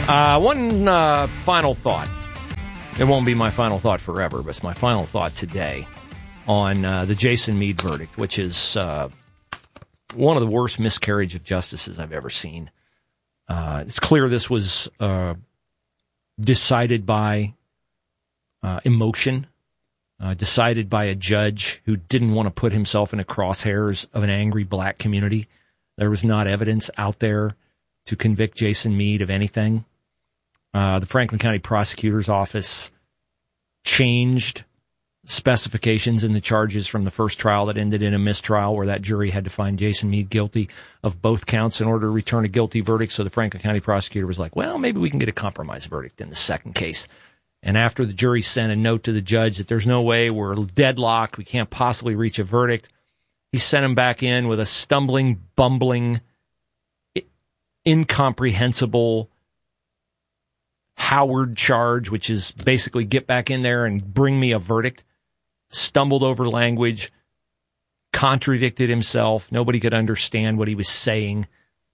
One final thought. It won't be my final thought forever, but it's my final thought today on the Jason Meade verdict, which is one of the worst miscarriage of justices I've ever seen. It's clear this was decided by emotion, decided by a judge who didn't want to put himself in the crosshairs of an angry black community. There was not evidence out there to convict Jason Meade of anything. The Franklin County Prosecutor's Office changed specifications in the charges from the first trial that ended in a mistrial, where that jury had to find Jason Meade guilty of both counts in order to return a guilty verdict. So the Franklin County prosecutor was like, well, maybe we can get a compromise verdict in the second case. And after the jury sent a note to the judge that there's no way, we're deadlocked, we can't possibly reach a verdict, he sent him back in with a stumbling, bumbling, incomprehensible Howard charge, which is basically get back in there and bring me a verdict. Stumbled over language, contradicted himself. Nobody could understand what he was saying.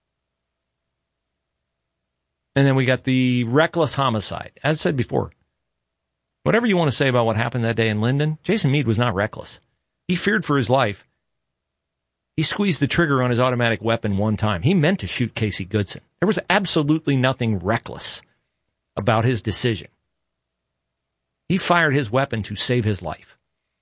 And then we got the reckless homicide. As I said before, whatever you want to say about what happened that day in Linden, Jason Meade was not reckless. He feared for his life. He squeezed the trigger on his automatic weapon one time. He meant to shoot Casey Goodson. There was absolutely nothing reckless about his decision. He fired his weapon to save his life.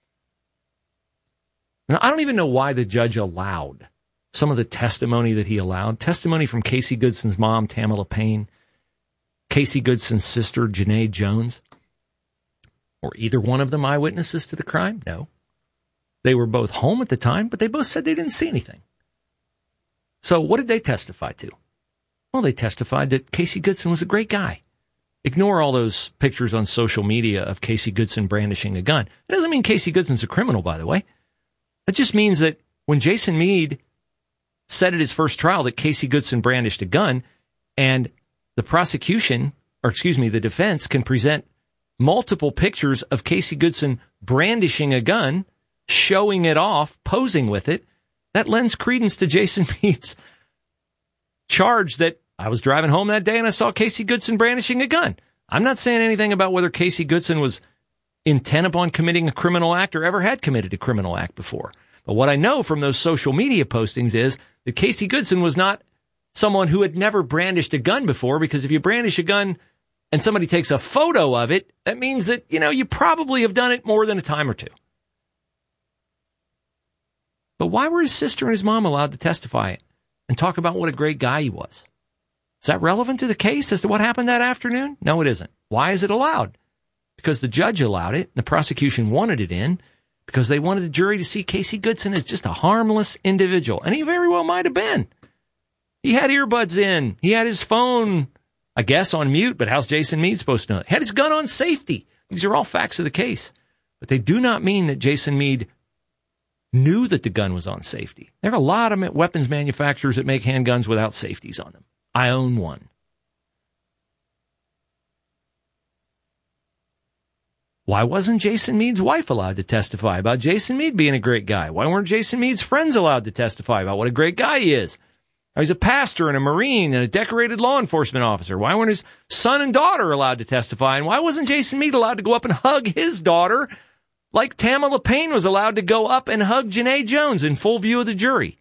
Now, I don't even know why the judge allowed some of the testimony that he allowed. Testimony from Casey Goodson's mom, Tamala Payne, Casey Goodson's sister, Janae Jones. Were either one of them eyewitnesses to the crime? No. They were both home at the time, but they both said they didn't see anything. So what did they testify to? Well, they testified that Casey Goodson was a great guy. Ignore all those pictures on social media of Casey Goodson brandishing a gun. It doesn't mean Casey Goodson's a criminal, by the way. It just means that when Jason Meade said at his first trial that Casey Goodson brandished a gun, and the the defense can present multiple pictures of Casey Goodson brandishing a gun, showing it off, posing with it, that lends credence to Jason Meade's charge that I was driving home that day and I saw Casey Goodson brandishing a gun. I'm not saying anything about whether Casey Goodson was intent upon committing a criminal act or ever had committed a criminal act before. But what I know from those social media postings is that Casey Goodson was not someone who had never brandished a gun before, because if you brandish a gun and somebody takes a photo of it, that means that, you probably have done it more than a time or two. But why were his sister and his mom allowed to testify and talk about what a great guy he was? Is that relevant to the case as to what happened that afternoon? No, it isn't. Why is it allowed? Because the judge allowed it, and the prosecution wanted it in, because they wanted the jury to see Casey Goodson as just a harmless individual. And he very well might have been. He had earbuds in. He had his phone, I guess, on mute, but how's Jason Meade supposed to know? He had his gun on safety. These are all facts of the case. But they do not mean that Jason Meade knew that the gun was on safety. There are a lot of weapons manufacturers that make handguns without safeties on them. I own one. Why wasn't Jason Meade's wife allowed to testify about Jason Meade being a great guy? Why weren't Jason Meade's friends allowed to testify about what a great guy he is? He's a pastor and a Marine and a decorated law enforcement officer. Why weren't his son and daughter allowed to testify? And why wasn't Jason Meade allowed to go up and hug his daughter like Tamala Payne was allowed to go up and hug Janae Jones in full view of the jury?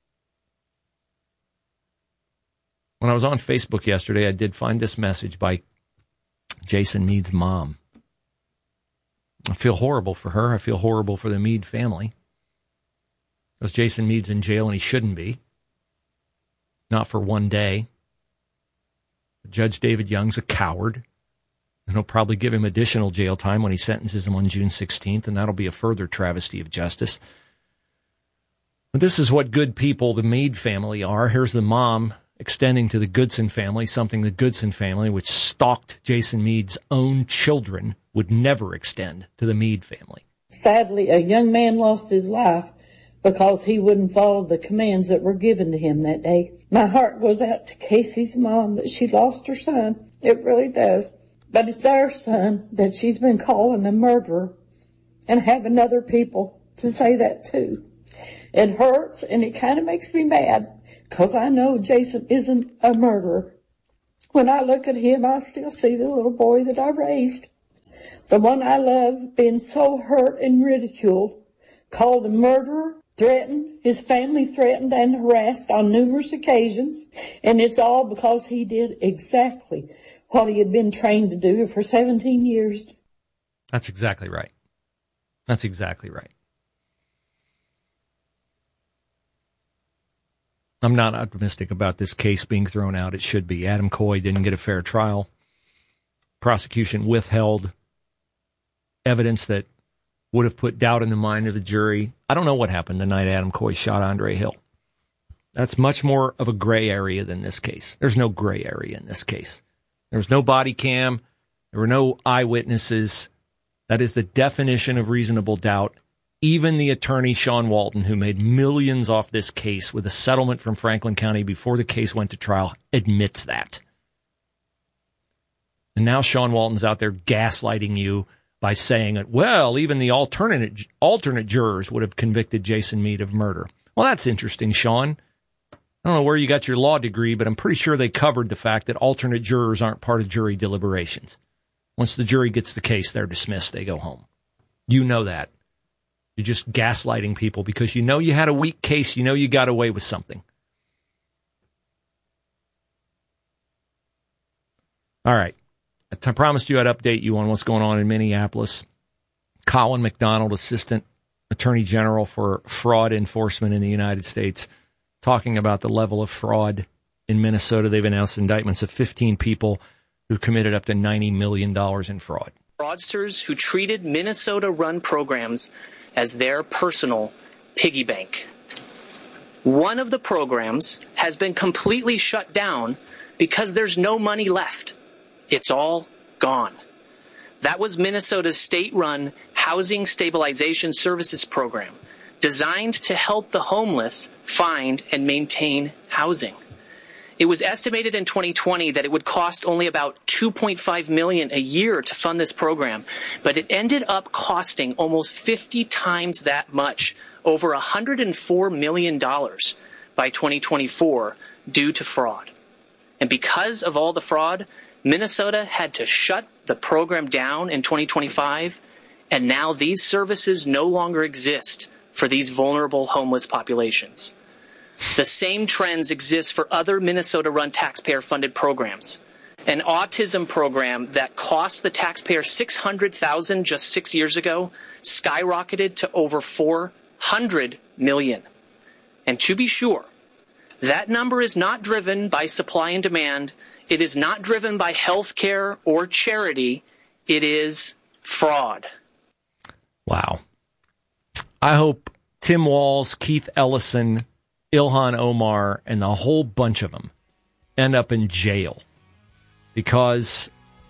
When I was on Facebook yesterday, I did find this message by Jason Meade's mom. I feel horrible for her. I feel horrible for the Meade family. Because Jason Meade's in jail and he shouldn't be. Not for one day. Judge David Young's a coward. And he'll probably give him additional jail time when he sentences him on June 16th, and that'll be a further travesty of justice. But this is what good people the Meade family are. Here's the mom extending to the Goodson family something the Goodson family, which stalked Jason Meade's own children, would never extend to the Meade family. Sadly, a young man lost his life because he wouldn't follow the commands that were given to him that day. My heart goes out to Casey's mom that she lost her son. It really does. But it's our son that she's been calling a murderer, and having other people to say that too. It hurts, and it kind of makes me mad because I know Jason isn't a murderer. When I look at him, I still see the little boy that I raised. The one I love being so hurt and ridiculed, called a murderer, threatened, his family threatened and harassed on numerous occasions, and it's all because he did exactly what he had been trained to do for 17 years. That's exactly right. That's exactly right. I'm not optimistic about this case being thrown out. It should be. Adam Coy didn't get a fair trial. Prosecution withheld evidence that would have put doubt in the mind of the jury. I don't know what happened the night Adam Coy shot Andre Hill. That's much more of a gray area than this case. There's no gray area in this case. There was no body cam. There were no eyewitnesses. That is the definition of reasonable doubt. Even the attorney, Sean Walton, who made millions off this case with a settlement from Franklin County before the case went to trial, admits that. And now Sean Walton's out there gaslighting you by saying that, well, even the alternate jurors would have convicted Jason Meade of murder. Well, that's interesting, Sean. I don't know where you got your law degree, but I'm pretty sure they covered the fact that alternate jurors aren't part of jury deliberations. Once the jury gets the case, they're dismissed. They go home. You know that. You're just gaslighting people because you know you had a weak case. You know you got away with something. All right. I promised you I'd update you on what's going on in Minneapolis. Colin McDonald, Assistant Attorney General for Fraud Enforcement in the United States, talking about the level of fraud in Minnesota. They've announced indictments of 15 people who committed up to $90 million in fraud. Fraudsters who treated Minnesota-run programs as their personal piggy bank. One of the programs has been completely shut down because there's no money left. It's all gone. That was Minnesota's state-run Housing Stabilization Services Program, designed to help the homeless find and maintain housing. It was estimated in 2020 that it would cost only about $2.5 million a year to fund this program, but it ended up costing almost 50 times that much, over $104 million by 2024 due to fraud. And because of all the fraud, Minnesota had to shut the program down in 2025, and now these services no longer exist for these vulnerable homeless populations. The same trends exist for other Minnesota-run taxpayer-funded programs. An autism program that cost the taxpayer $600,000 just 6 years ago skyrocketed to over $400 million. And to be sure, that number is not driven by supply and demand. It is not driven by health care or charity. It is fraud. Wow. I hope Tim Walz, Keith Ellison, Ilhan Omar, and the whole bunch of them end up in jail because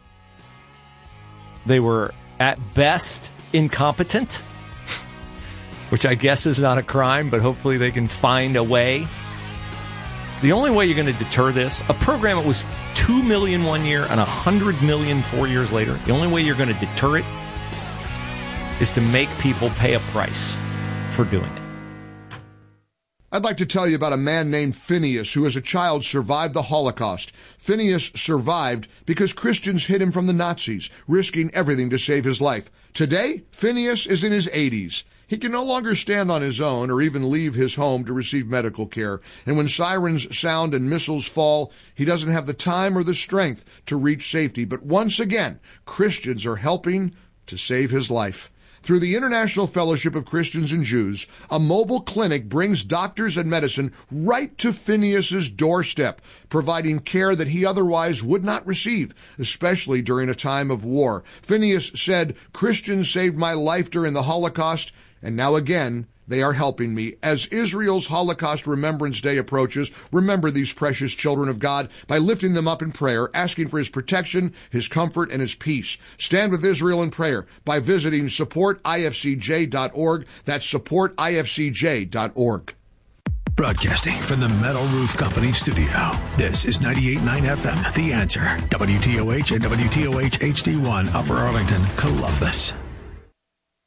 they were at best incompetent, which I guess is not a crime, but hopefully they can find a way. The only way you're going to deter this, a program that was $2 million 1 year and $100 million 4 years later, the only way you're going to deter it is to make people pay a price for doing it. I'd like to tell you about a man named Phineas who as a child survived the Holocaust. Phineas survived because Christians hid him from the Nazis, risking everything to save his life. Today, Phineas is in his 80s. He can no longer stand on his own or even leave his home to receive medical care. And when sirens sound and missiles fall, he doesn't have the time or the strength to reach safety. But once again, Christians are helping to save his life. Through the International Fellowship of Christians and Jews, a mobile clinic brings doctors and medicine right to Phineas's doorstep, providing care that he otherwise would not receive, especially during a time of war. Phineas said, "Christians saved my life during the Holocaust, and now again, they are helping me." As Israel's Holocaust Remembrance Day approaches, remember these precious children of God by lifting them up in prayer, asking for his protection, his comfort, and his peace. Stand with Israel in prayer by visiting supportifcj.org. That's supportifcj.org. Broadcasting from the Metal Roof Company studio, this is 98.9 FM, The Answer, WTOH and WTOH HD1, Upper Arlington, Columbus.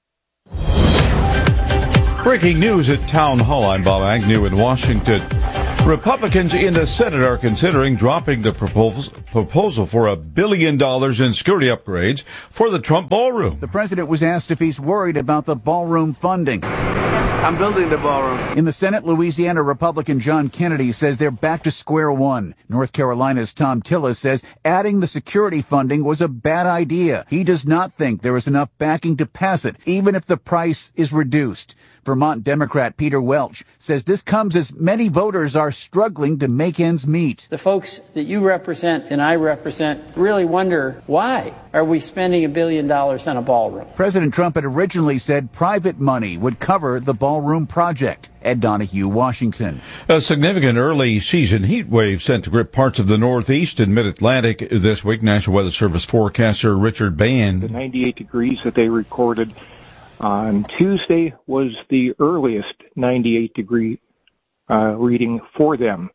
Breaking news at Town Hall. I'm Bob Agnew in Washington. Republicans in the Senate are considering dropping the proposal for $1 billion in security upgrades for the Trump ballroom. The president was asked if he's worried about the ballroom funding. I'm building the ballroom. In the Senate, Louisiana Republican John Kennedy says they're back to square one. North Carolina's Tom Tillis says adding the security funding was a bad idea. He does not think there is enough backing to pass it, even if the price is reduced. Vermont Democrat Peter Welch says this comes as many voters are struggling to make ends meet. The folks that you represent and I represent really wonder, why are we spending $1 billion on a ballroom? President Trump had originally said private money would cover the ballroom project. Ed Donahue, Washington. A significant early season heat wave sent to grip parts of the Northeast and Mid-Atlantic this week. National Weather Service forecaster Richard Band. The 98 degrees that they recorded on Tuesday was the earliest 98-degree reading for them.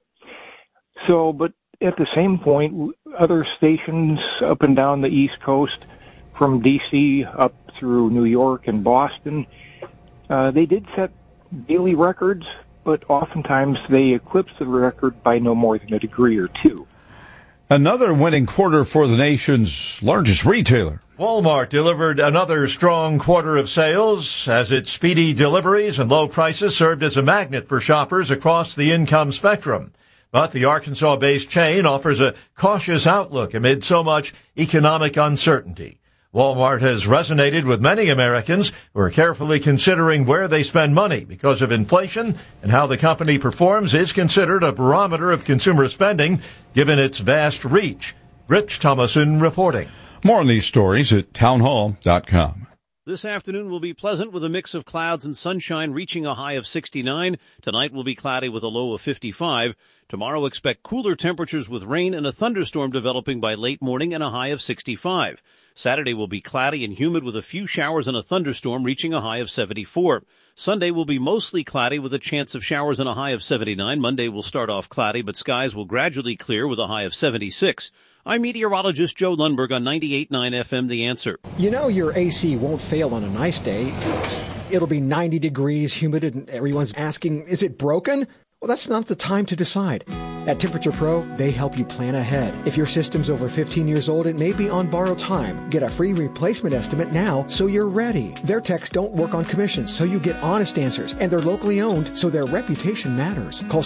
So, but at the same point, other stations up and down the East Coast, from D.C. up through New York and Boston, they did set daily records, but oftentimes they eclipsed the record by no more than a degree or two. Another winning quarter for the nation's largest retailer. Walmart delivered another strong quarter of sales as its speedy deliveries and low prices served as a magnet for shoppers across the income spectrum. But the Arkansas-based chain offers a cautious outlook amid so much economic uncertainty. Walmart has resonated with many Americans who are carefully considering where they spend money because of inflation, and how the company performs is considered a barometer of consumer spending given its vast reach. Rich Thomason reporting. More on these stories at townhall.com. This afternoon will be pleasant with a mix of clouds and sunshine, reaching a high of 69. Tonight will be cloudy with a low of 55. Tomorrow expect cooler temperatures with rain and a thunderstorm developing by late morning and a high of 65. Saturday will be cloudy and humid with a few showers and a thunderstorm, reaching a high of 74. Sunday will be mostly cloudy with a chance of showers and a high of 79. Monday will start off cloudy, but skies will gradually clear with a high of 76. I'm meteorologist Joe Lundberg on 98.9 FM, The Answer. You know your AC won't fail on a nice day. It'll be 90 degrees, humid, and everyone's asking, is it broken? Well, that's not the time to decide. At Temperature Pro, they help you plan ahead. If your system's over 15 years old, it may be on borrowed time. Get a free replacement estimate now so you're ready. Their techs don't work on commissions, so you get honest answers. And they're locally owned, so their reputation matters. Call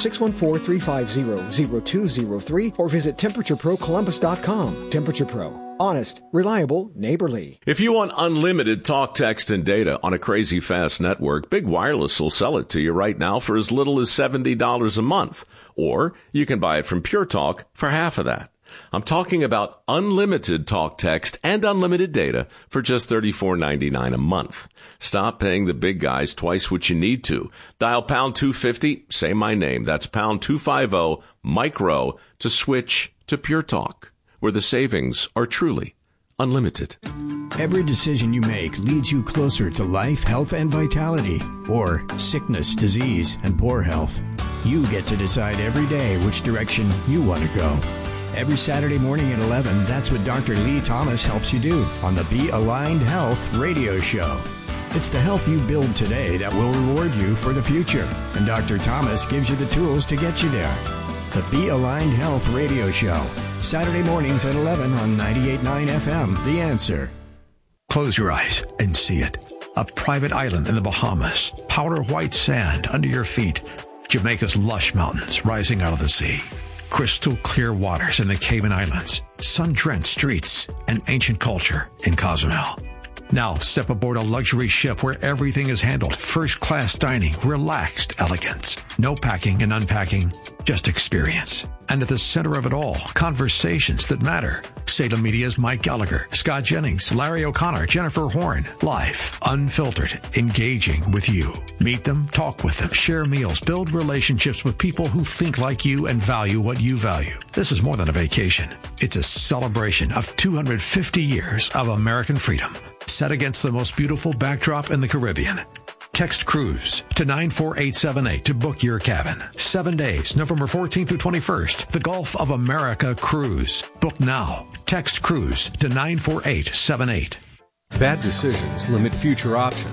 614-350-0203 or visit TemperatureProColumbus.com. Temperature Pro. Honest, reliable, neighborly. If you want unlimited talk, text, and data on a crazy fast network, Big Wireless will sell it to you right now for as little as $70 a month. Or you can buy it from Pure Talk for half of that. I'm talking about unlimited talk, text, and unlimited data for just $34.99 a month. Stop paying the big guys twice what you need to. Dial pound 250, say my name. That's pound 250 micro to switch to Pure Talk, where the savings are truly unlimited. Every decision you make leads you closer to life, health, and vitality, or sickness, disease, and poor health. You get to decide every day which direction you want to go. Every Saturday morning at 11, that's what Dr. Lee Thomas helps you do on the Be Aligned Health radio show. It's the health you build today that will reward you for the future, and Dr. Thomas gives you the tools to get you there. The Be Aligned Health radio show, Saturday mornings at 11 on 98.9 FM, The Answer. Close your eyes and see it. A private island in the Bahamas, powder white sand under your feet, Jamaica's lush mountains rising out of the sea, crystal clear waters in the Cayman Islands, sun-drenched streets, and ancient culture in Cozumel. Now step aboard a luxury ship where everything is handled. First-class dining, relaxed elegance. No packing and unpacking, just experience. And at the center of it all, conversations that matter. Salem Media's Mike Gallagher, Scott Jennings, Larry O'Connor, Jennifer Horn. Live, unfiltered, engaging with you. Meet them, talk with them, share meals, build relationships with people who think like you and value what you value. This is more than a vacation. It's a celebration of 250 years of American freedom, set against the most beautiful backdrop in the Caribbean. Text Cruise to 94878 to book your cabin. 7 days, November 14th through 21st. The Gulf of America Cruise. Book now. Text Cruise to 94878. Bad decisions limit future options.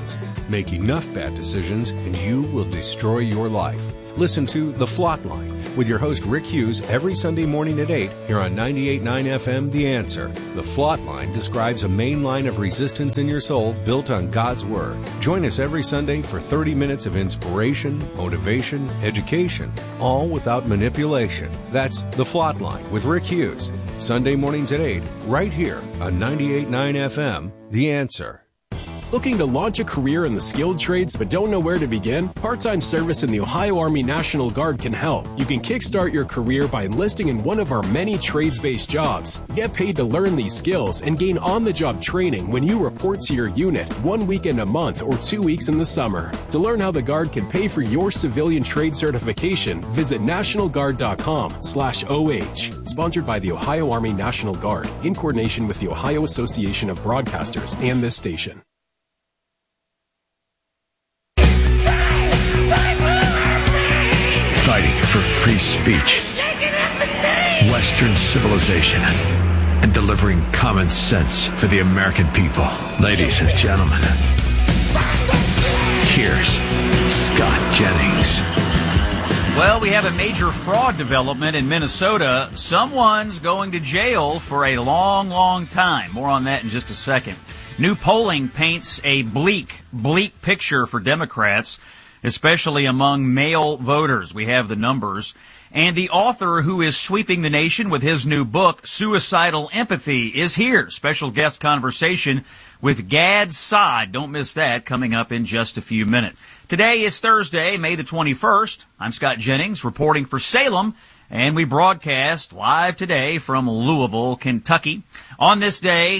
Make enough bad decisions and you will destroy your life. Listen to The Flot Line with your host Rick Hughes every Sunday morning at 8 here on 98.9 FM The Answer. The Flot Line describes a main line of resistance in your soul built on God's Word. Join us every Sunday for 30 minutes of inspiration, motivation, education, all without manipulation. That's The Flot Line with Rick Hughes. Sunday mornings at 8, right here on 98.9 FM The Answer. Looking to launch a career in the skilled trades but don't know where to begin? Part-time service in the Ohio Army National Guard can help. You can kickstart your career by enlisting in one of our many trades-based jobs. Get paid to learn these skills and gain on-the-job training when you report to your unit 1 weekend a month or 2 weeks in the summer. To learn how the Guard can pay for your civilian trade certification, visit nationalguard.com/OH. Sponsored by the Ohio Army National Guard in coordination with the Ohio Association of Broadcasters and this station. Fighting for free speech, Western civilization, and delivering common sense for the American people. Ladies and gentlemen, here's Scott Jennings. Well, we have a major fraud development in Minnesota. Someone's going to jail for a long, long time. More on that in just a second. New polling paints a bleak picture for Democrats, especially among male voters. We have the numbers. And the author who is sweeping the nation with his new book, Suicidal Empathy, is here. Special guest conversation with Gad Saad. Don't miss that, coming up in just a few minutes. Today is Thursday, May the 21st. I'm Scott Jennings, reporting for Salem, and we broadcast live today from Louisville, Kentucky. On this day,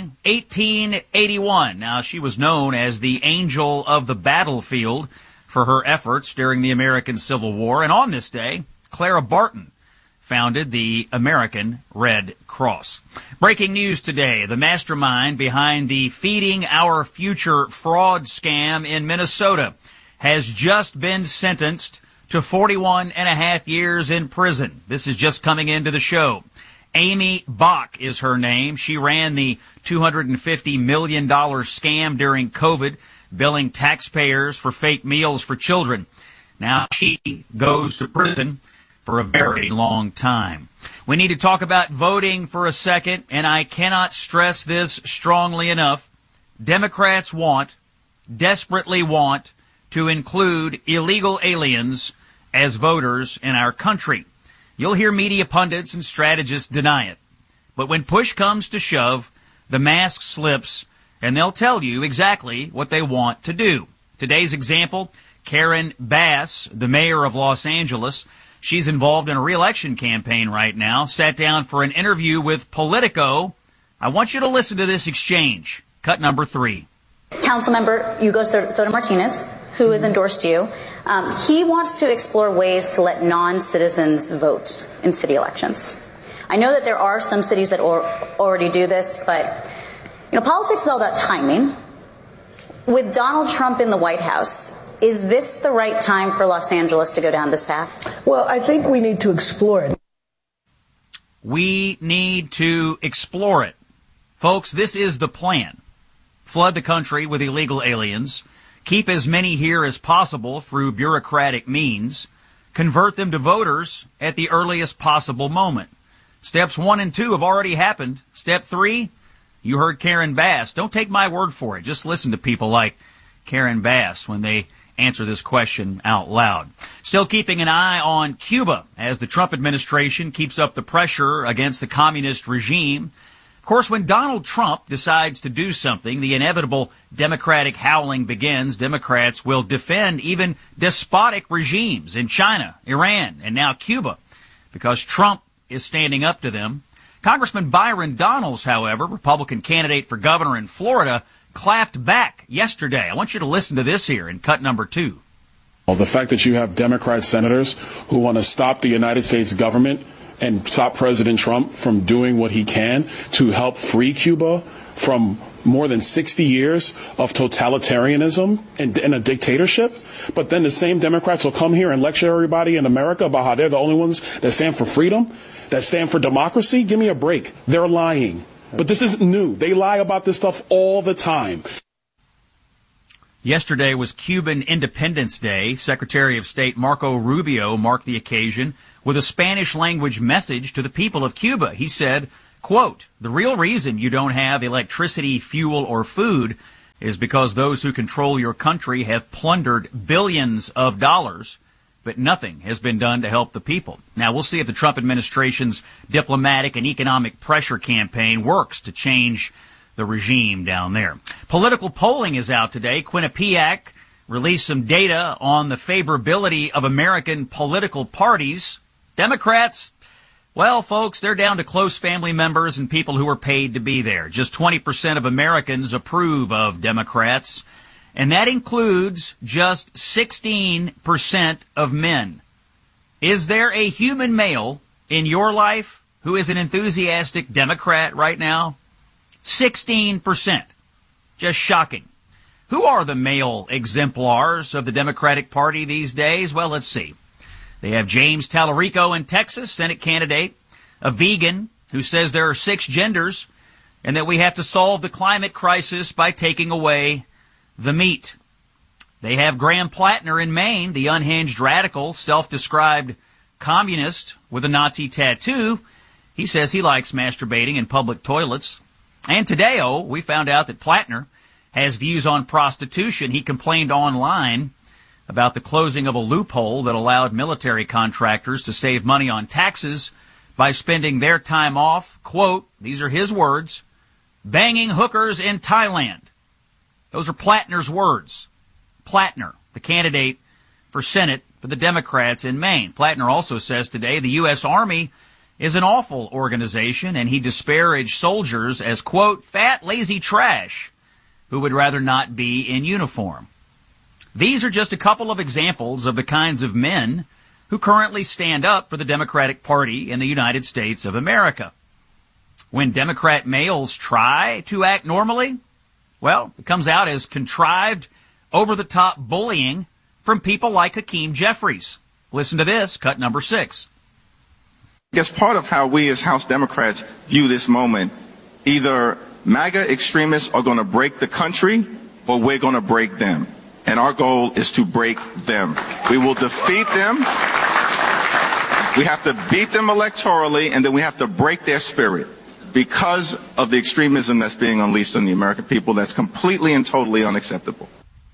1881. Now, she was known as the Angel of the Battlefield for her efforts during the American Civil War. And on this day, Clara Barton founded the American Red Cross. Breaking news today, the mastermind behind the Feeding Our Future fraud scam in Minnesota has just been sentenced to 41 and a half years in prison. This is just coming into the show. Amy Bach is her name. She ran the $250 million scam during COVID, billing taxpayers for fake meals for children. Now she goes to prison for a very long time. We need to talk about voting for a second, and I cannot stress this strongly enough. Democrats desperately want, to include illegal aliens as voters in our country. You'll hear media pundits and strategists deny it. But when push comes to shove, the mask slips, and they'll tell you exactly what they want to do. Today's example, Karen Bass, the mayor of Los Angeles. She's involved in a re-election campaign right now, sat down for an interview with Politico. I want you to listen to this exchange. Cut number 3. Councilmember Hugo Soto Martinez, who has endorsed you, he wants to explore ways to let non-citizens vote in city elections. I know that there are some cities that already do this, but politics is all about timing. With Donald Trump in the White House, is this the right time for Los Angeles to go down this path? Well, I think we need to explore it. We need to explore it. Folks, this is the plan. Flood the country with illegal aliens, keep as many here as possible through bureaucratic means, convert them to voters at the earliest possible moment. Steps 1 and 2 have already happened. Step 3, you heard Karen Bass. Don't take my word for it. Just listen to people like Karen Bass when they answer this question out loud. Still keeping an eye on Cuba as the Trump administration keeps up the pressure against the communist regime. Of course, when Donald Trump decides to do something, the inevitable Democratic howling begins. Democrats will defend even despotic regimes in China, Iran, and now Cuba, because Trump is standing up to them. Congressman Byron Donalds, however, Republican candidate for governor in Florida, clapped back yesterday. I want you to listen to this here in cut number 2. Well, the fact that you have Democrat senators who want to stop the United States government and stop President Trump from doing what he can to help free Cuba from more than 60 years of totalitarianism and a dictatorship. But then the same Democrats will come here and lecture everybody in America about how they're the only ones that stand for freedom, that stand for democracy. Give me a break. They're lying. But this isn't new. They lie about this stuff all the time. Yesterday was Cuban Independence Day. Secretary of State Marco Rubio marked the occasion with a Spanish-language message to the people of Cuba. He said, quote, "The real reason you don't have electricity, fuel, or food is because those who control your country have plundered billions of dollars, but nothing has been done to help the people." Now, we'll see if the Trump administration's diplomatic and economic pressure campaign works to change the regime down there. Political polling is out today. Quinnipiac released some data on the favorability of American political parties. Democrats, well, folks, they're down to close family members and people who are paid to be there. Just 20% of Americans approve of Democrats, and that includes just 16% of men. Is there a human male in your life who is an enthusiastic Democrat right now? 16%. Just shocking. Who are the male exemplars of the Democratic Party these days? Well, let's see. They have James Tallarico in Texas, Senate candidate, a vegan who says there are 6 genders and that we have to solve the climate crisis by taking away the meat. They have Graham Plattner in Maine, the unhinged radical, self-described communist with a Nazi tattoo. He says he likes masturbating in public toilets. And today, we found out that Plattner has views on prostitution. He complained online about the closing of a loophole that allowed military contractors to save money on taxes by spending their time off, quote, these are his words, banging hookers in Thailand. Those are Plattner's words. Plattner, the candidate for Senate for the Democrats in Maine. Plattner also says today the U.S. Army is an awful organization, and he disparaged soldiers as, quote, fat, lazy trash who would rather not be in uniform. These are just a couple of examples of the kinds of men who currently stand up for the Democratic Party in the United States of America. When Democrat males try to act normally, well, it comes out as contrived, over-the-top bullying from people like Hakeem Jeffries. Listen to this, cut number 6. I guess part of how we as House Democrats view this moment, either MAGA extremists are going to break the country or we're going to break them. And our goal is to break them. We will defeat them. We have to beat them electorally, and then we have to break their spirit because of the extremism that's being unleashed on the American people. That's completely and totally unacceptable.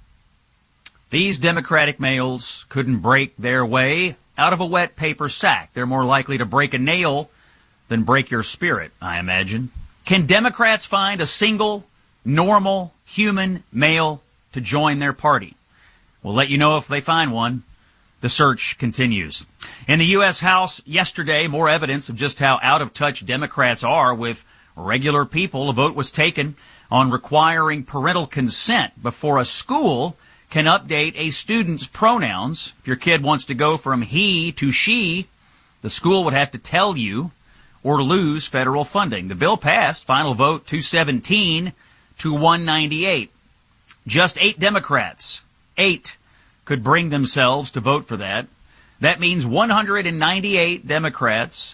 These Democratic males couldn't break their way out of a wet paper sack. They're more likely to break a nail than break your spirit, I imagine. Can Democrats find a single, normal, human male to join their party? We'll let you know if they find one. The search continues. In the U.S. House yesterday, more evidence of just how out of touch Democrats are with regular people. A vote was taken on requiring parental consent before a school can update a student's pronouns. If your kid wants to go from he to she, the school would have to tell you or lose federal funding. The bill passed, final vote 217 to 198. Just 8 Democrats, 8, could bring themselves to vote for that. That means 198 Democrats,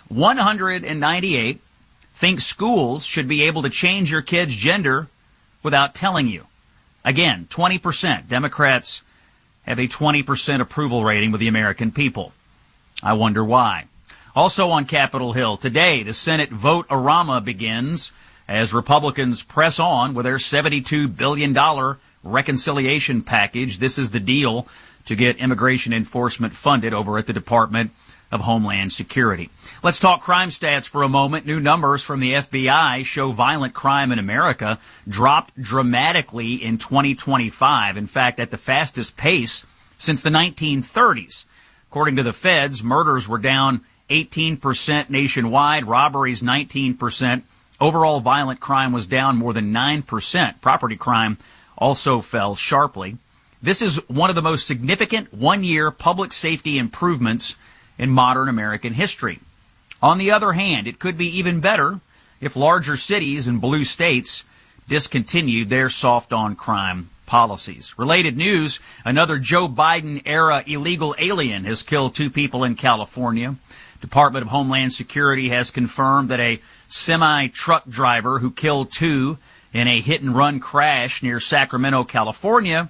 198, think schools should be able to change your kid's gender without telling you. Again, 20%. Democrats have a 20% approval rating with the American people. I wonder why. Also on Capitol Hill today, the Senate vote-a-rama begins as Republicans press on with their $72 billion reconciliation package. This is the deal to get immigration enforcement funded over at the Department of Homeland Security. Let's talk crime stats for a moment. New numbers from the FBI show violent crime in America dropped dramatically in 2025. In fact, at the fastest pace since the 1930s. According to the feds, murders were down 18% nationwide, robberies 19%. Overall violent crime was down more than 9%. Property crime also fell sharply. This is one of the most significant one-year public safety improvements in modern American history. On the other hand, it could be even better if larger cities and blue states discontinued their soft-on-crime policies. Related news, another Joe Biden-era illegal alien has killed 2 people in California. Department of Homeland Security has confirmed that a semi-truck driver who killed 2 in a hit-and-run crash near Sacramento, California,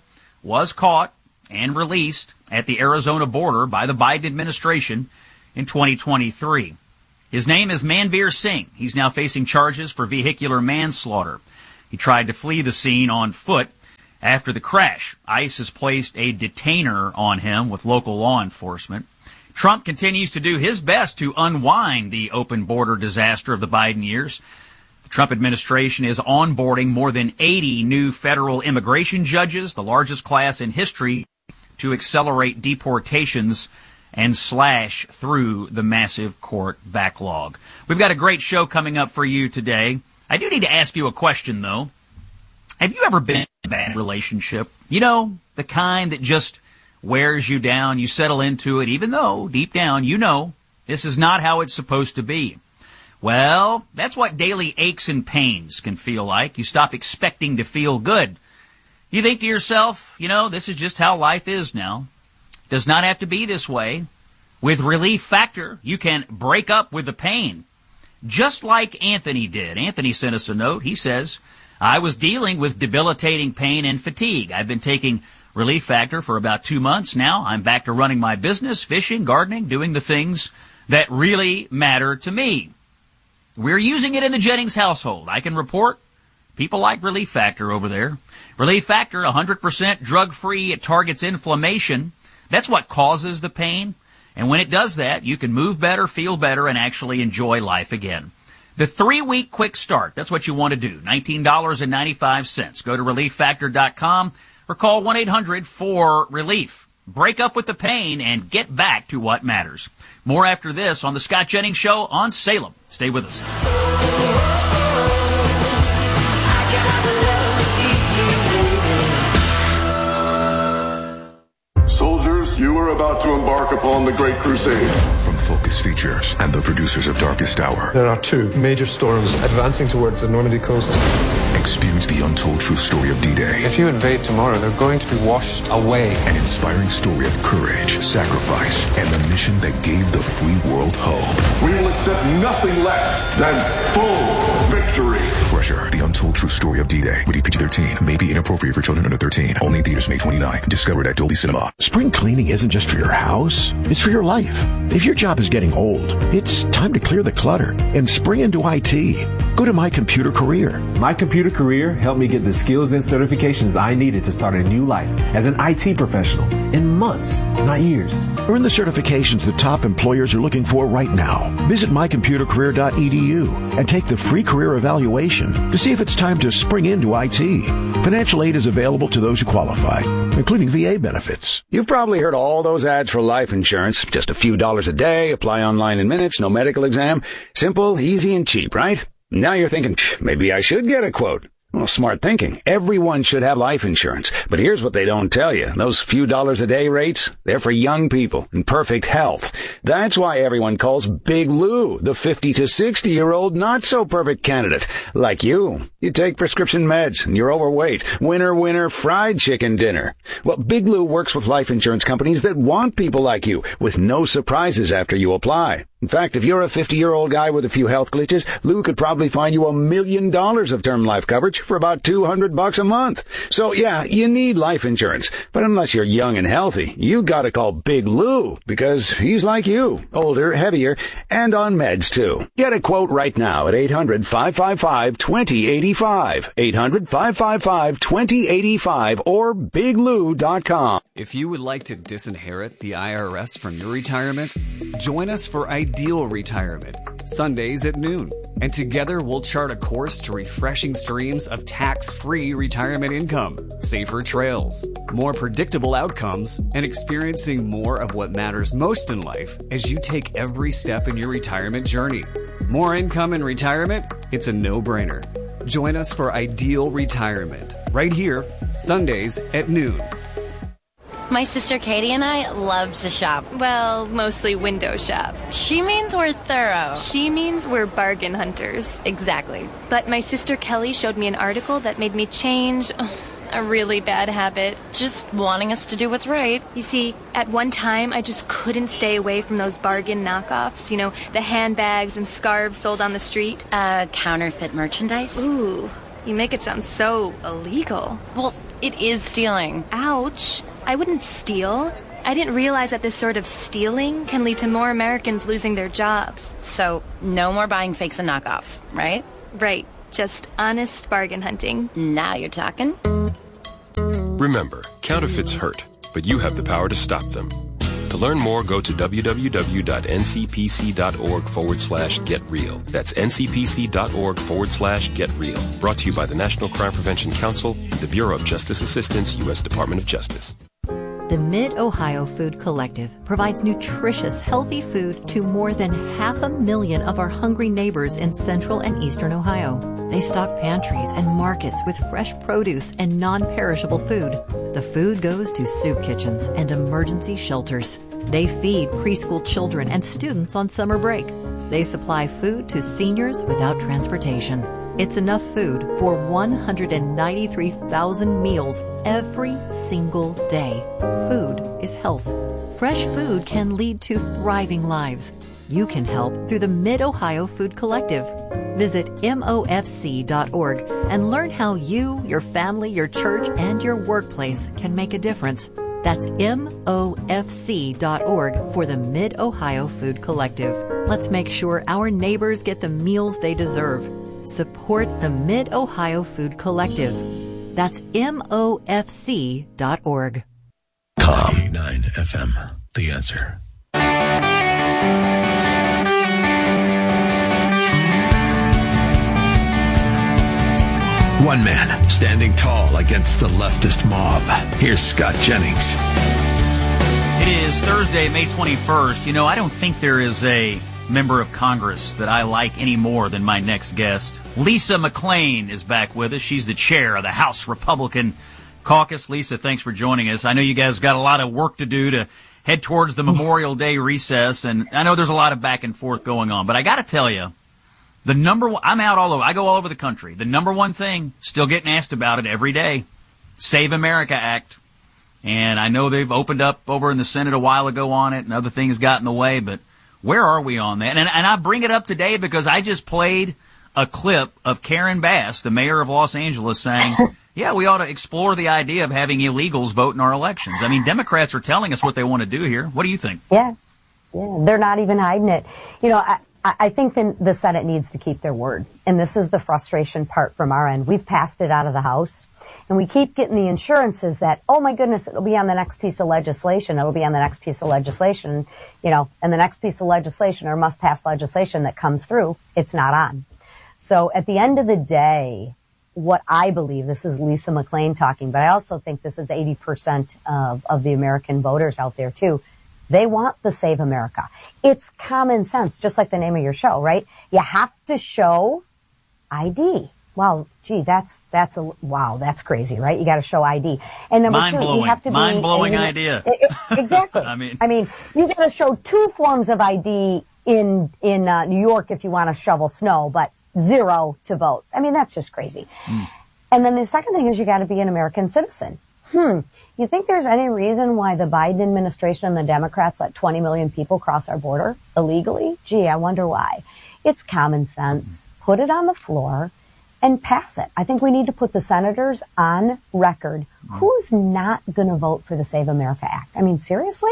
was caught and released at the Arizona border by the Biden administration in 2023. His name is Manveer Singh. He's now facing charges for vehicular manslaughter. He tried to flee the scene on foot after the crash. ICE has placed a detainer on him with local law enforcement. Trump continues to do his best to unwind the open border disaster of the Biden years. The Trump administration is onboarding more than 80 new federal immigration judges, the largest class in history, to accelerate deportations and slash through the massive court backlog. We've got a great show coming up for you today. I do need to ask you a question, though. Have you ever been in a bad relationship? You know, the kind that just wears you down. You settle into it, even though deep down you know this is not how it's supposed to be. Well, that's what daily aches and pains can feel like. You stop expecting to feel good. You think to yourself, you know, this is just how life is now. Does not have to be this way. With Relief Factor, you can break up with the pain. Just like Anthony did. Anthony sent us a note. He says, I was dealing with debilitating pain and fatigue. I've been taking Relief Factor for about 2 months now. I'm back to running my business, fishing, gardening, doing the things that really matter to me. We're using it in the Jennings household. I can report people like Relief Factor over there. Relief Factor, 100% drug-free. It targets inflammation. That's what causes the pain. And when it does that, you can move better, feel better, and actually enjoy life again. The 3-week quick start, that's what you want to do. $19.95. Go to ReliefFactor.com or call 1-800-4RELIEF. Break up with the pain and get back to what matters. More after this on The Scott Jennings Show on Salem. Stay with us. Soldiers, you are about to embark upon the Great Crusade. From Focus Features and the producers of Darkest Hour. There are 2 major storms advancing towards the Normandy coast. Experience the untold true story of D-Day. If you invade tomorrow, they're going to be washed away. An inspiring story of courage, sacrifice, and the mission that gave the free world hope. We will accept nothing less than full victory. Fresher, the untold true story of D-Day. Rated PG-13. May be inappropriate for children under 13. Only in theaters May 29th. Discovered at Dolby Cinema. Spring cleaning isn't just for your house. It's for your life. If your job is getting old, it's time to clear the clutter and spring into IT. Go to My Computer Career. My Computer Career helped me get the skills and certifications I needed to start a new life as an IT professional in months, not years. Earn the certifications the top employers are looking for right now. Visit mycomputercareer.edu and take the free career evaluation to see if it's time to spring into IT. Financial aid is available to those who qualify, including VA benefits. You've probably heard all those ads for life insurance. Just a few dollars a day, apply online in minutes, no medical exam. Simple, easy, and cheap, right? Now you're thinking, maybe I should get a quote. Well, smart thinking. Everyone should have life insurance. But here's what they don't tell you. Those few dollars a day rates, they're for young people in perfect health. That's why everyone calls Big Lou the 50 to 60-year-old not-so-perfect candidate. Like you. You take prescription meds and you're overweight. Winner, fried chicken dinner. Well, Big Lou works with life insurance companies that want people like you with no surprises after you apply. In fact, if you're a 50-year-old guy with a few health glitches, Lou could probably find you $1 million of term life coverage for about $200 a month. So yeah, you need life insurance. But unless you're young and healthy, you gotta call Big Lou because he's like you, older, heavier, and on meds too. Get a quote right now at 800-555-2085. 800-555-2085 or biglou.com. If you would like to disinherit the IRS from your retirement, join us for Ideal Retirement, Sundays at noon. And together we'll chart a course to refreshing streams of tax-free retirement income, safer trails, more predictable outcomes, and experiencing more of what matters most in life as you take every step in your retirement journey. More income in retirement? It's a no-brainer. Join us for Ideal Retirement, right here, Sundays at noon. My sister Katie and I love to shop. Well, mostly window shop. She means we're thorough. She means we're bargain hunters. Exactly. But my sister Kelly showed me an article that made me change a really bad habit. Just wanting us to do what's right. You see, at one time, I just couldn't stay away from those bargain knockoffs. You know, the handbags and scarves sold on the street. Counterfeit merchandise? Ooh. You make it sound so illegal. Well, It is stealing. Ouch. I wouldn't steal. I didn't realize that this sort of stealing can lead to more Americans losing their jobs. So, no more buying fakes and knockoffs, right? Right. Just honest bargain hunting. Now you're talking. Remember, counterfeits hurt, but you have the power to stop them. To learn more, go to www.ncpc.org/getreal. That's ncpc.org/getreal. Brought to you by the National Crime Prevention Council and the Bureau of Justice Assistance, U.S. Department of Justice. The Mid-Ohio Food Collective provides nutritious, healthy food to more than 500,000 of our hungry neighbors in central and eastern Ohio. They stock pantries and markets with fresh produce and non-perishable food. The food goes to soup kitchens and emergency shelters. They feed preschool children and students on summer break. They supply food to seniors without transportation. It's enough food for 193,000 meals every single day. Food is health. Fresh food can lead to thriving lives. You can help through the Mid-Ohio Food Collective. Visit MOFC.org and learn how you, your family, your church, and your workplace can make a difference. That's MOFC.org for the Mid-Ohio Food Collective. Let's make sure our neighbors get the meals they deserve. Support the Mid-Ohio Food Collective. That's MOFC.org. Com 9 FM, The Answer. One man standing tall against the leftist mob. Here's Scott Jennings. It is Thursday, May 21st. You know, I don't think there is a member of Congress that I like any more than my next guest. Lisa McClain is back with us. She's the chair of the House Republican Caucus. Lisa, thanks for joining us. I know you guys got a lot of work to do to head towards the Memorial Day recess, and I know there's a lot of back and forth going on, but I got to tell you, the number one, I'm out all over, I go all over the country. The number one thing, still getting asked about it every day, Save America Act. And I know they've opened up over in the Senate a while ago on it, and other things got in the way, but where are we on that? And I bring it up today because I just played a clip of Karen Bass, the mayor of Los Angeles, saying, yeah, we ought to explore the idea of having illegals vote in our elections. I mean, Democrats are telling us what they want to do here. What do you think? Yeah, they're not even hiding it. You know, I think the Senate needs to keep their word. And this is the frustration part from our end. We've passed it out of the House, and we keep getting the assurances that, oh my goodness, it'll be on the next piece of legislation. It'll be on the next piece of legislation, you know, and the next piece of legislation or must-pass legislation that comes through, it's not on. So at the end of the day, what I believe, this is Lisa McClain talking, but I also think this is 80% of the American voters out there too. They want the Save America. It's common sense, just like the name of your show, right? You have to show ID. Well, gee, that's crazy, right? You got to show ID. And number two, you have to be mind-blowing idea. Exactly. I mean, you got to show two forms of ID in New York if you want to shovel snow, but zero to vote. I mean, that's just crazy. And then the second thing is you got to be an American citizen. You think there's any reason why the Biden administration and the Democrats let 20 million people cross our border illegally? Gee, I wonder why. It's common sense. Put it on the floor and pass it. I think we need to put the senators on record. Who's not going to vote for the Save America Act? I mean, seriously?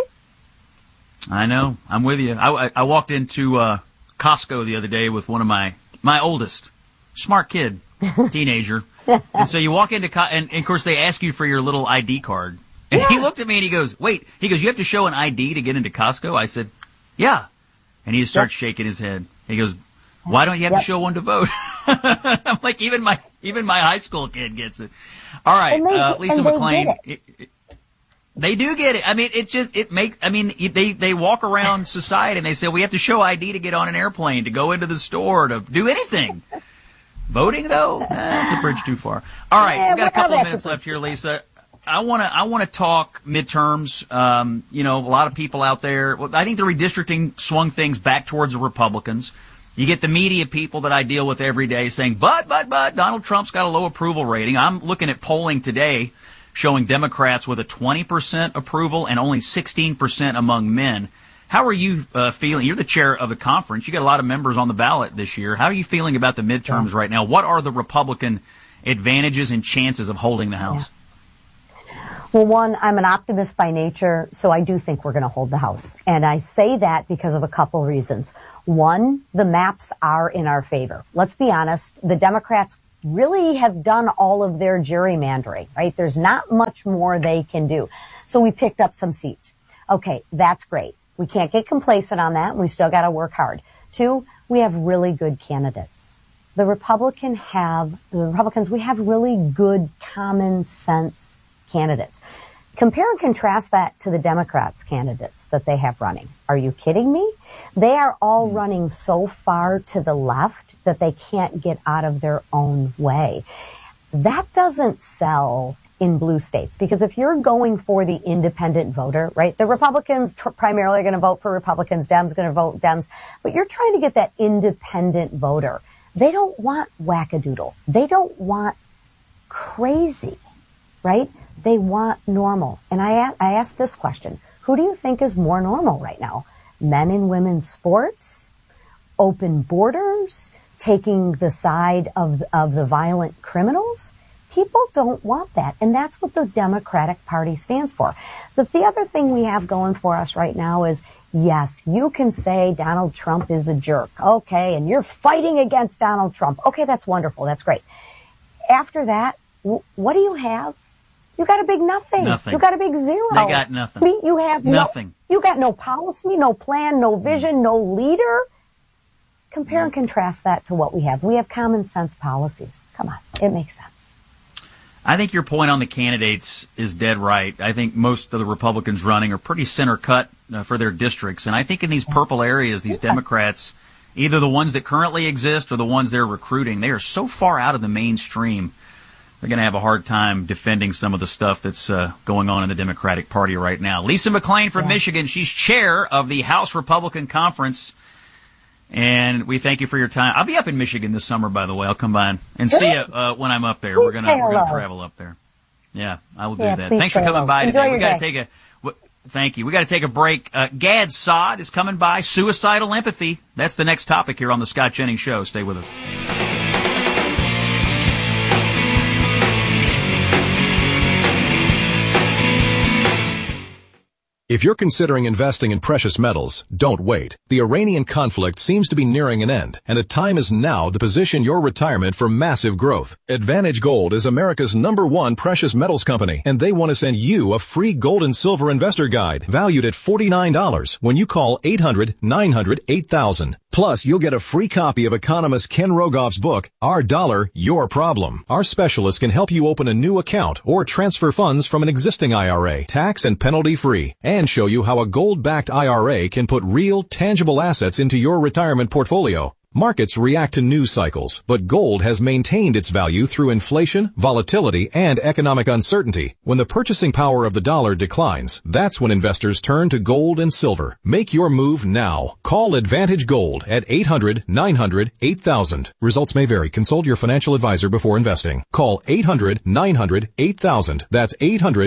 I know. I'm with you. I walked into Costco the other day with one of my oldest, smart kid, teenager. And so you walk into, and of course they ask you for your little ID card. And he looked at me and he goes, wait, you have to show an ID to get into Costco? I said, yeah. And he just starts shaking his head. He goes, why don't you have to show one to vote? I'm like, even my high school kid gets it. All right, Lisa McClain. They do get it. I mean, they walk around society and they say, we have to show ID to get on an airplane, to go into the store, to do anything. Voting, though, that's a bridge too far. All right, we've got a couple of minutes left here, Lisa. I want to talk midterms. You know, a lot of people out there. Well, I think the redistricting swung things back towards the Republicans. You get the media people that I deal with every day saying, but Donald Trump's got a low approval rating. I'm looking at polling today showing Democrats with a 20% approval and only 16% among men. How are you feeling? You're the chair of the conference. You got a lot of members on the ballot this year. How are you feeling about the midterms right now? What are the Republican advantages and chances of holding the House? Well, one, I'm an optimist by nature, so I do think we're going to hold the House. And I say that because of a couple reasons. One, the maps are in our favor. Let's be honest, the Democrats really have done all of their gerrymandering, right? There's not much more they can do. So we picked up some seats. Okay, that's great. We can't get complacent on that. We still got to work hard. Two, we have really good candidates. The Republicans, we have really good common sense candidates. Compare and contrast that to the Democrats' candidates that they have running. Are you kidding me? They are all running so far to the left that they can't get out of their own way. That doesn't sell in blue states, because if you're going for the independent voter, right, the Republicans primarily are going to vote for Republicans, Dems going to vote Dems, but you're trying to get that independent voter. They don't want wackadoodle. They don't want crazy, right? They want normal. And I asked this question. Who do you think is more normal right now? Men and women's sports? Open borders? Taking the side of the violent criminals? People don't want that. And that's what the Democratic Party stands for. But the other thing we have going for us right now is, yes, you can say Donald Trump is a jerk. Okay, and you're fighting against Donald Trump. Okay, that's wonderful. That's great. After that, what do you have? You got a big nothing. You got a big zero. They got nothing. You have nothing. You got no policy, no plan, no vision, no leader. Compare and contrast that to what we have. We have common sense policies. Come on. It makes sense. I think your point on the candidates is dead right. I think most of the Republicans running are pretty center cut for their districts. And I think in these purple areas, these Democrats, either the ones that currently exist or the ones they're recruiting, they are so far out of the mainstream. They're going to have a hard time defending some of the stuff that's going on in the Democratic Party right now. Lisa McClain from Michigan, she's chair of the House Republican Conference, and we thank you for your time. I'll be up in Michigan this summer, by the way. I'll come by and see you when I'm up there. We're going to travel up there. Yeah, I will do that. Thanks for coming by today. We got to take thank you. We got to take a break. Gad Saad is coming by. Suicidal empathy. That's the next topic here on the Scott Jennings Show. Stay with us. If you're considering investing in precious metals, don't wait. The Iranian conflict seems to be nearing an end, and the time is now to position your retirement for massive growth. Advantage Gold is America's #1 precious metals company, and they want to send you a free gold and silver investor guide valued at $49 when you call 800-900-8000. Plus, you'll get a free copy of economist Ken Rogoff's book, Our Dollar, Your Problem. Our specialists can help you open a new account or transfer funds from an existing IRA, tax and penalty free, and show you how a gold-backed IRA can put real, tangible assets into your retirement portfolio. Markets react to news cycles, but gold has maintained its value through inflation, volatility, and economic uncertainty. When the purchasing power of the dollar declines, that's when investors turn to gold and silver. Make your move now. Call Advantage Gold at 800-900-8000. Results may vary. Consult your financial advisor before investing. Call 800-900-8000. That's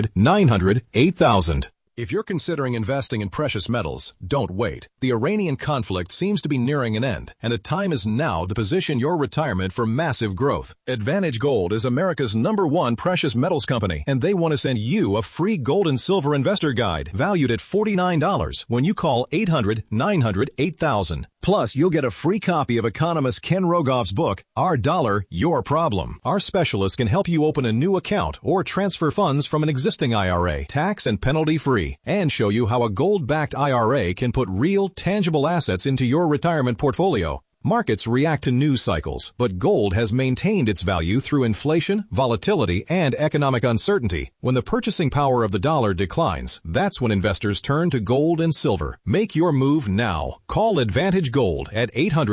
800-900-8000. If you're considering investing in precious metals, don't wait. The Iranian conflict seems to be nearing an end, and the time is now to position your retirement for massive growth. Advantage Gold is America's #1 precious metals company, and they want to send you a free gold and silver investor guide valued at $49 when you call 800-900-8000. Plus, you'll get a free copy of economist Ken Rogoff's book, Our Dollar, Your Problem. Our specialists can help you open a new account or transfer funds from an existing IRA, tax and penalty free, and show you how a gold-backed IRA can put real, tangible assets into your retirement portfolio. Markets react to news cycles, but gold has maintained its value through inflation, volatility, and economic uncertainty. When the purchasing power of the dollar declines, that's when investors turn to gold and silver. Make your move now. Call Advantage Gold at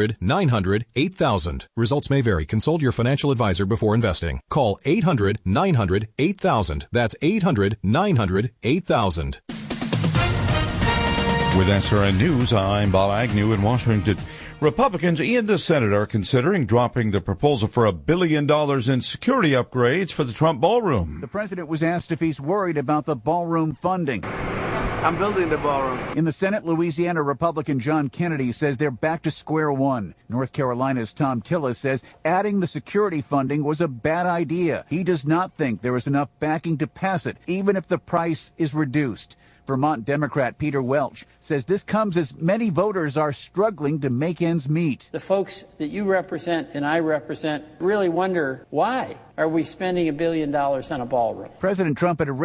800-900-8000. Results may vary. Consult your financial advisor before investing. Call 800-900-8000. That's 800-900-8000. With SRN News, I'm Bob Agnew in Washington. Republicans in the Senate are considering dropping the proposal for $1 billion in security upgrades for the Trump ballroom. The president was asked if he's worried about the ballroom funding. I'm building the ballroom. In the Senate, Louisiana Republican John Kennedy says they're back to square one. North Carolina's Tom Tillis says adding the security funding was a bad idea. He does not think there is enough backing to pass it, even if the price is reduced. Vermont Democrat Peter Welch says this comes as many voters are struggling to make ends meet. The folks that you represent and I represent really wonder, why are we spending $1 billion on a ballroom? President Trump had